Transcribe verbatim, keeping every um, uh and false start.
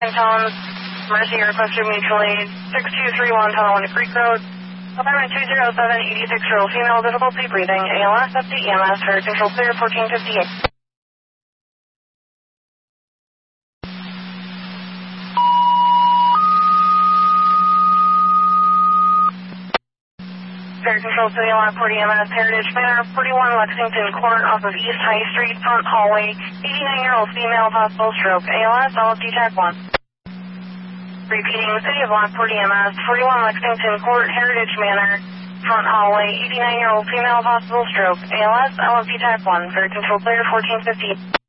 Tone, Mercy requested mutual aid, six two three one Tonawanda Creek Road, apartment two zero seven, eighty-six year old female, difficulty breathing, A L S, up to E M S, for control clear, fourteen fifty-eight. Fair control to the alarm, Port E M S, Heritage Manor, forty-one Lexington Court, off of East High Street, front hallway, eighty-nine year old female, possible stroke, A L S, L F D Tech one. Repeating, City of Lockport E M S, forty-one Lexington Court, Heritage Manor, front hallway, eighty-nine year old female, possible stroke, A L S, L F D Tech one, fair control clear, fourteen fifty.